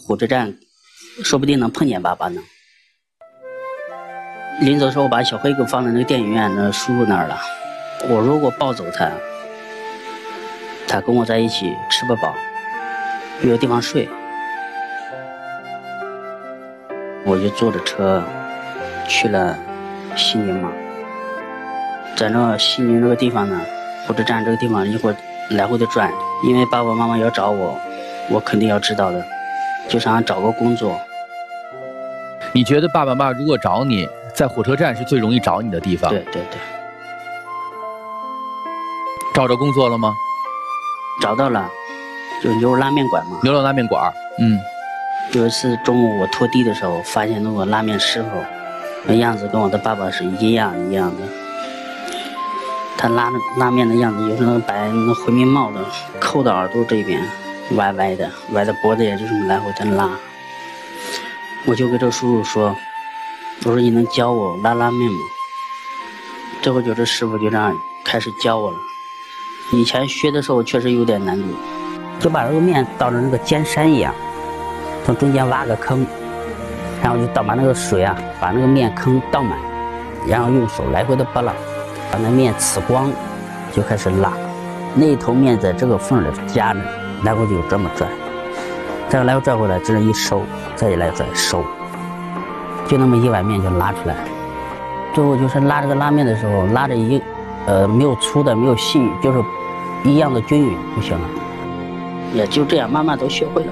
火车站，说不定能碰见爸爸呢。临走的时候，我把小黑狗放在那个电影院的叔叔那儿了。我如果抱走它，他跟我在一起吃不饱，没有地方睡，我就坐着车去了西宁嘛。在那西宁那个地方呢，火车站这个地方一会儿来回的转，因为爸爸妈妈要找我，我肯定要知道的，就想找个工作。 你觉得爸爸妈妈如果找你，在火车站是最容易找你的地方？ 对对对。 找着工作了吗？ 找到了，就牛肉拉面馆嘛。 牛肉拉面馆。 有一次中午我拖地的时候，发现那个拉面师傅，那样子跟我的爸爸是一样的。他拉面的样子就是那个白那回民帽的，扣到耳朵这边，歪的脖子也就这么来回的拉。我就跟这叔叔说，我说你能教我拉面吗？最后就这师傅就这样开始教我了。以前学的时候确实有点难度，就把这个面倒成那个尖山一样，从中间挖个坑，然后就把那个水啊，把那个面坑倒满，然后用手来回的拨拉，把那面呲光，就开始拉。那一头面在这个缝里夹着，来回就这么转，这样来回转回来，这样一收，再一来转收，就那么一碗面就拉出来。最后就是拉这个拉面的时候，拉着没有粗的，没有细，就是一样的均匀就行了。也就这样慢慢都学会了。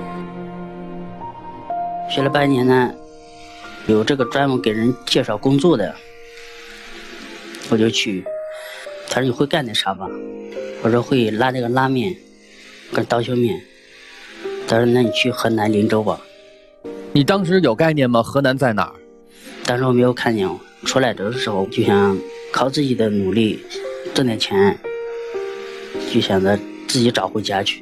学了半年呢，有这个专门给人介绍工作的，我就去。他说你会干点啥吧？我说会拉这个拉面跟刀削面。他说那你去河南林州吧。 你当时有概念吗？河南在哪儿？ 当时我没有看见。出来的时候就想靠自己的努力挣点钱，就想着自己找回家去。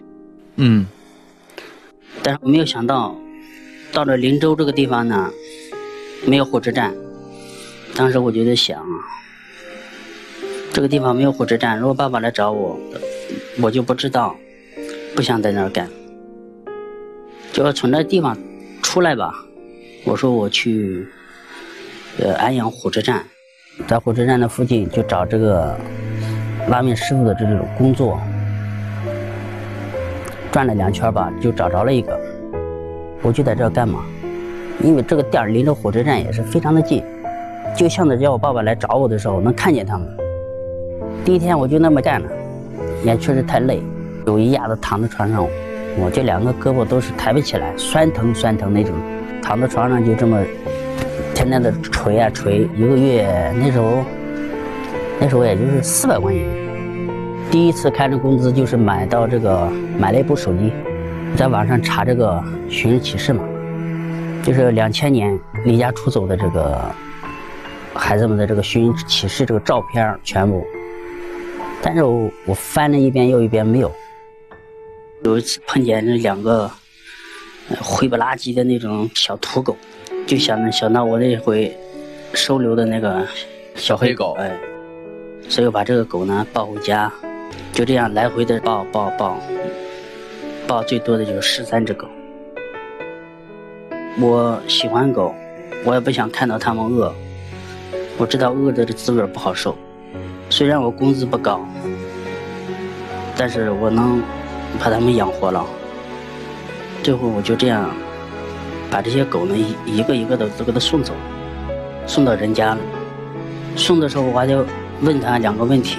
但是我没有想到，到了林州这个地方呢，没有火车站。当时我就在想，这个地方没有火车站，如果爸爸来找我，我就不知道，不想在那儿干。就要从那地方出来吧。我说我去安阳火车站，在火车站的附近就找这个拉面师傅的这种工作，转了2圈吧，就找着了一个。我就在这儿干嘛？因为这个店离着火车站也是非常的近，就像着叫我爸爸来找我的时候能看见他们。第一天我就那么干了，也确实太累，有一下子躺在床上，我这2个胳膊都是抬不起来，酸疼那种，躺在床上就这么天天的捶啊捶，一个月那时候也就是400块钱。第一次开着工资就是买了一部手机，在网上查这个寻人启事嘛，就是2000年离家出走的这个孩子们的这个寻人启事这个照片全部，但是我翻了一遍又一遍没有。有一次碰见那2个灰不拉几的那种小土狗，就想到我那回收留的那个小黑狗，所以我把这个狗呢抱回家，就这样来回的抱最多的就是13只狗。我喜欢狗，我也不想看到它们饿，我知道饿的滋味不好受。虽然我工资不高，但是我能把它们养活了。最后我就这样把这些狗呢一个一个的都给它送走，送到人家了。送的时候我还就问他2个问题，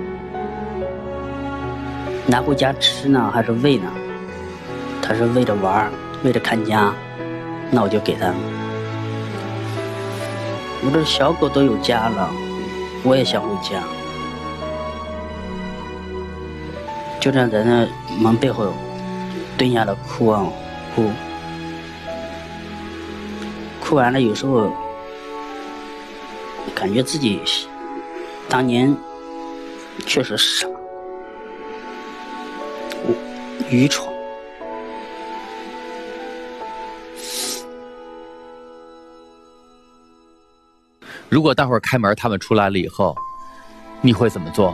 拿回家吃呢还是喂呢？他是喂着玩，喂着看家，那我就给他。我这小狗都有家了，我也想回家。就这样在那门背后蹲下了哭啊哭，哭完了有时候感觉自己当年确实傻愚蠢。 如果待会儿开门他们出来了以后，你会怎么做？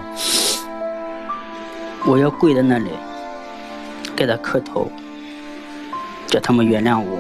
我要跪在那里给他磕头，叫他们原谅我。